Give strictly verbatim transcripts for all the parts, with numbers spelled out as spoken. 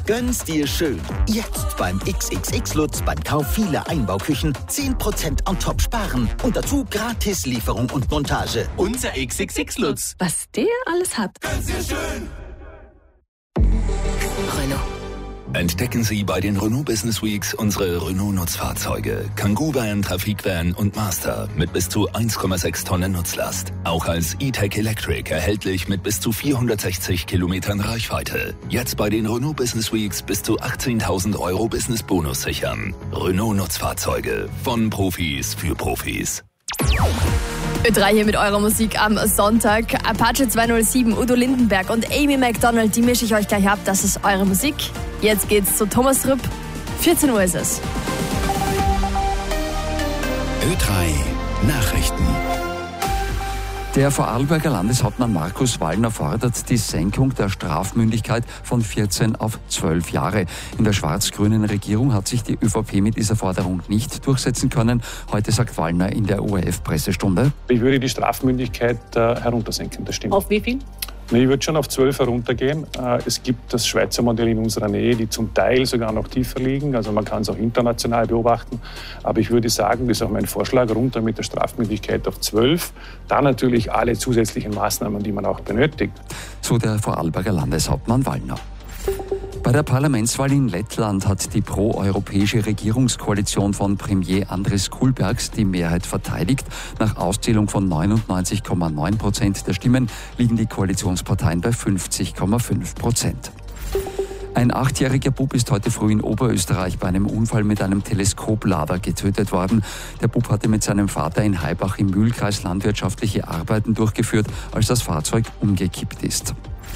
Gönn's dir schön. Jetzt beim X X X Lutz beim Kauf vieler Einbauküchen zehn Prozent on top sparen und dazu gratis Lieferung und Montage. Unser X X X Lutz. Was der alles hat. Gönn's dir schön. Renault. Entdecken Sie bei den Renault Business Weeks unsere Renault-Nutzfahrzeuge. Kangoo Van, Trafikvan und Master mit bis zu eins Komma sechs Tonnen Nutzlast. Auch als E-Tech Electric erhältlich mit bis zu vierhundertsechzig Kilometern Reichweite. Jetzt bei den Renault Business Weeks bis zu achtzehntausend Euro Business Bonus sichern. Renault Nutzfahrzeuge von Profis für Profis. Ö drei hier mit eurer Musik am Sonntag. Apache zweihundertsieben, Udo Lindenberg und Amy Macdonald, die mische ich euch gleich ab. Das ist eure Musik. Jetzt geht's zu Thomas Rüpp. vierzehn Uhr ist es. Ö drei Nachrichten. Der Vorarlberger Landeshauptmann Markus Wallner fordert die Senkung der Strafmündigkeit von vierzehn auf zwölf Jahre. In der schwarz-grünen Regierung hat sich die ÖVP mit dieser Forderung nicht durchsetzen können. Heute sagt Wallner in der O R F-Pressestunde: Ich würde die Strafmündigkeit äh, heruntersenken, das stimmt. Auf wie viel? Ich würde schon auf zwölf heruntergehen. Es gibt das Schweizer Modell in unserer Nähe, die zum Teil sogar noch tiefer liegen. Also man kann es auch international beobachten. Aber ich würde sagen, das ist auch mein Vorschlag, runter mit der Strafmündigkeit auf zwölf. Dann natürlich alle zusätzlichen Maßnahmen, die man auch benötigt. So der Vorarlberger Landeshauptmann Wallner. Bei der Parlamentswahl in Lettland hat die pro-europäische Regierungskoalition von Premier Andris Kulbergs die Mehrheit verteidigt. Nach Auszählung von neunundneunzig Komma neun Prozent der Stimmen liegen die Koalitionsparteien bei fünfzig Komma fünf Prozent. Ein achtjähriger Bub ist heute früh in Oberösterreich bei einem Unfall mit einem Teleskoplader getötet worden. Der Bub hatte mit seinem Vater in Haibach im Mühlkreis landwirtschaftliche Arbeiten durchgeführt, als das Fahrzeug umgekippt ist.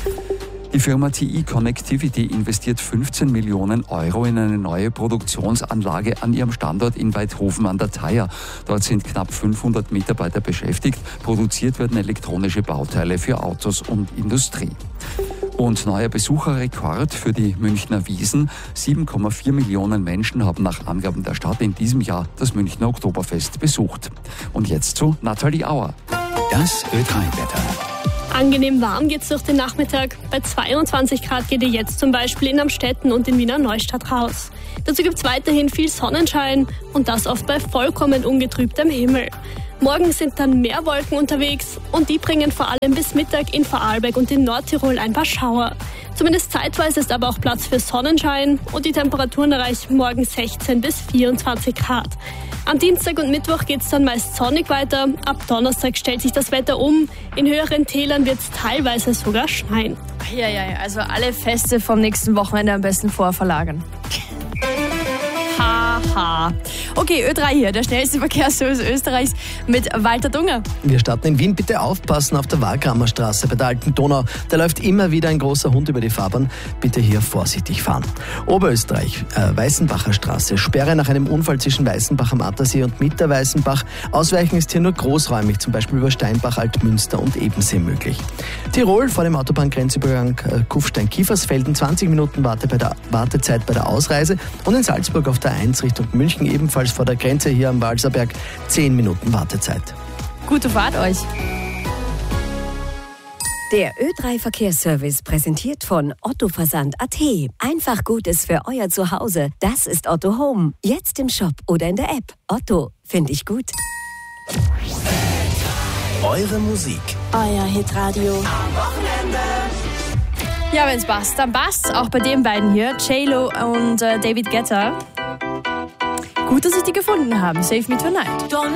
Die Firma T E Connectivity investiert fünfzehn Millionen Euro in eine neue Produktionsanlage an ihrem Standort in Weidhofen an der Thaya. Dort sind knapp fünfhundert Mitarbeiter beschäftigt. Produziert werden elektronische Bauteile für Autos und Industrie. Und neuer Besucherrekord für die Münchner Wiesn. sieben Komma vier Millionen Menschen haben nach Angaben der Stadt in diesem Jahr das Münchner Oktoberfest besucht. Und jetzt zu Nathalie Auer. Das Ö drei Wetter. Angenehm warm geht's durch den Nachmittag. Bei zweiundzwanzig Grad geht ihr jetzt zum Beispiel in Amstetten und in Wiener Neustadt raus. Dazu gibt's weiterhin viel Sonnenschein und das oft bei vollkommen ungetrübtem Himmel. Morgen sind dann mehr Wolken unterwegs und die bringen vor allem bis Mittag in Vorarlberg und in Nordtirol ein paar Schauer. Zumindest zeitweise ist aber auch Platz für Sonnenschein und die Temperaturen erreichen morgen sechzehn bis vierundzwanzig Grad. Am Dienstag und Mittwoch geht's dann meist sonnig weiter. Ab Donnerstag stellt sich das Wetter um. In höheren Tälern wird's teilweise sogar schneien. Ja, ja, ja. Also alle Feste vom nächsten Wochenende am besten vorverlagern. Haha. Okay, Ö drei hier, der schnellste Verkehrsservice Österreichs mit Walter Dunger. Wir starten in Wien. Bitte aufpassen auf der Wagramer Straße bei der Alten Donau. Da läuft immer wieder ein großer Hund über die Fahrbahn. Bitte hier vorsichtig fahren. Oberösterreich, äh, Weißenbacher Straße. Sperre nach einem Unfall zwischen Weißenbach am Attersee und Mitterweißenbach. Ausweichen ist hier nur großräumig, zum Beispiel über Steinbach, Altmünster und Ebensee möglich. Tirol vor dem Autobahngrenzübergang äh, Kufstein-Kiefersfelden. zwanzig Minuten Warte bei der Wartezeit bei der Ausreise. Und in Salzburg auf der eins Richtung München ebenfalls vor der Grenze hier am Walserberg zehn Minuten Wartezeit. Gute Fahrt euch. Der Ö drei Verkehrsservice präsentiert von Otto Versand Punkt a t. Einfach Gutes für euer Zuhause. Das ist Otto Home. Jetzt im Shop oder in der App. Otto, finde ich gut. Eure Musik. Euer Hitradio. Am Wochenende. Ja, wenn's passt, dann passt's. Auch bei den beiden hier, J-Lo und äh, David Guetta. Gut, dass ich die gefunden habe. Save Me Tonight.